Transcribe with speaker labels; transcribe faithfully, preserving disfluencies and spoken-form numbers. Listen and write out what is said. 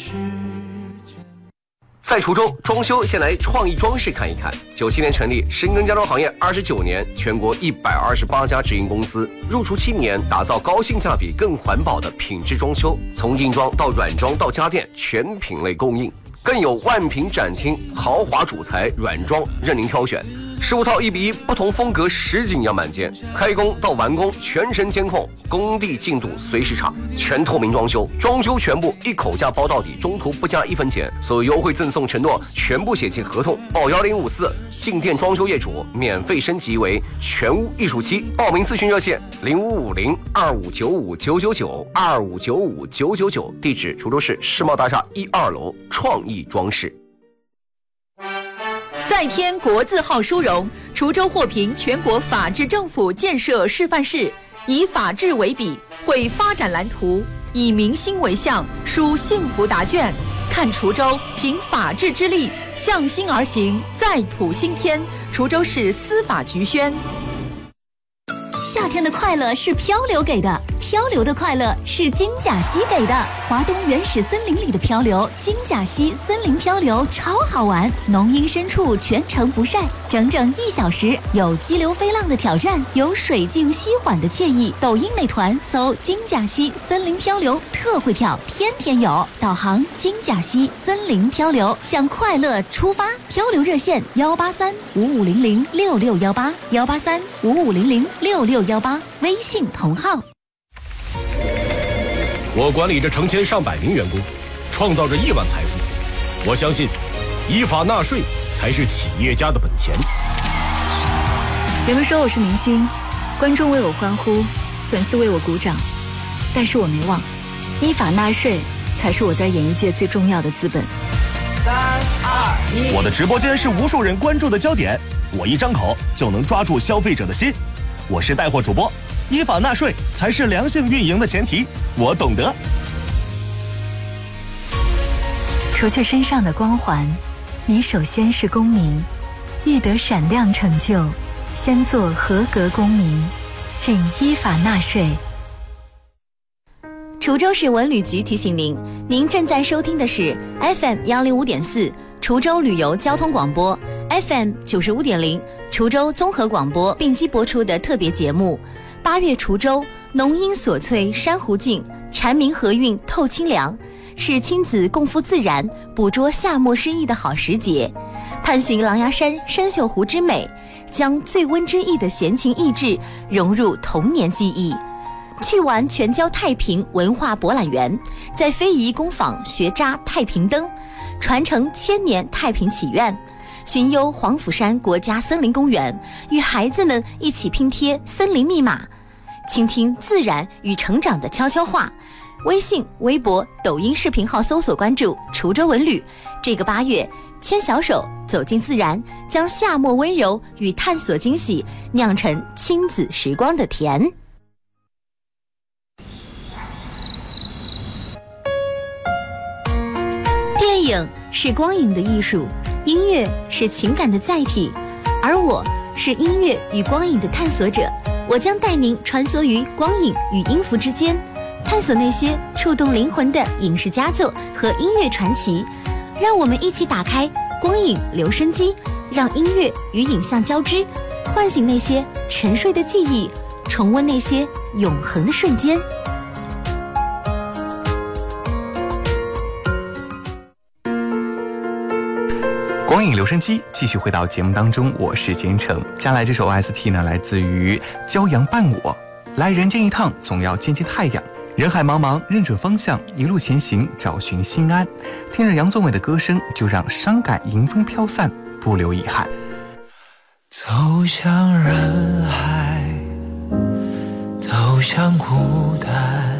Speaker 1: 在滁州装修，先来创意装饰看一看。九七年成立，深耕家装行业二十九年，全国一百二十八家直营公司，入驻七年，打造高性价比、更环保的品质装修，从硬装到软装到家电，全品类供应，更有万品展厅，豪华主材软装任您挑选。十五套一比一不同风格实景样板间，开工到完工全程监控，工地进度随时查，全透明装修，装修全部一口价包到底，中途不加一分钱，所有优惠赠送承诺全部写进合同。报幺零五四，进店装修业主免费升级为全屋艺术期，报名咨询热线零五五零二五九五九九九二五九五九九九，地址滁州市世贸大厦一二楼创意装饰。
Speaker 2: 再添国字号殊荣，滁州获评全国法治政府建设示范市，以法治为笔，绘发展蓝图，以民心为向，书幸福答卷。看滁州凭法治之力，向心而行，再谱新篇。滁州市司法局宣。
Speaker 3: 夏天的快乐是漂流给的，漂流的快乐是金甲溪给的。华东原始森林里的漂流，金甲溪森林漂流超好玩，浓荫深处全程不晒，整整一小时，有激流飞浪的挑战，有水静溪缓的惬意。抖音美团搜金甲溪森林漂流特惠票，天天有。导航金甲溪森林漂流，向快乐出发。漂流热线幺八三五五零零六六幺八幺八三五五零零六六幺八，微信同号。
Speaker 4: 我管理着成千上百名员工，创造着亿万财富。我相信，依法纳税才是企业家的本钱。
Speaker 5: 人们说我是明星，观众为我欢呼，粉丝为我鼓掌，但是我没忘，依法纳税才是我在演艺界最重要的资本。
Speaker 6: 三二一，
Speaker 7: 我的直播间是无数人关注的焦点，我一张口就能抓住消费者的心。我是带货主播，依法纳税才是良性运营的前提，我懂得。
Speaker 5: 除去身上的光环，你首先是公民，欲得闪亮成就，先做合格公民，请依法纳税。
Speaker 3: 滁州市文旅局提醒您，您正在收听的是 F M 幺零五点四滁州旅游交通广播 ，F M 九十五点零滁州综合广播并机播出的特别节目。八月滁州，浓荫锁翠珊瑚静，蝉鸣和韵透清凉，是亲子共赴自然、捕捉夏末诗意的好时节。探寻狼牙山生锈湖之美，将醉温之意的闲情逸致融入童年记忆。去玩全郊太平文化博览园，在非遗工坊学扎太平灯，传承千年太平祈愿。巡游黄甫山国家森林公园，与孩子们一起拼贴森林密码，倾听自然与成长的悄悄话。微信、微博、抖音视频号搜索关注滁州文旅。这个八月，牵小手走进自然，将夏末温柔与探索惊喜酿成亲子时光的甜。电影是光影的艺术，音乐是情感的载体，而我是音乐与光影的探索者。我将带您穿梭于光影与音符之间，探索那些触动灵魂的影视佳作和音乐传奇。让我们一起打开光影留声机，让音乐与影像交织，唤醒那些沉睡的记忆，重温那些永恒的瞬间。
Speaker 8: 光影留声机继续回到节目当中，我是金城。接下来这首 S T 呢，来自于骄阳伴我。来人间一趟，总要见见太阳。人海茫茫，认准方向，一路前行，找寻心安。听着杨宗纬的歌声，就让伤感迎风飘散，不留遗憾。
Speaker 9: 走向人海，走向孤单。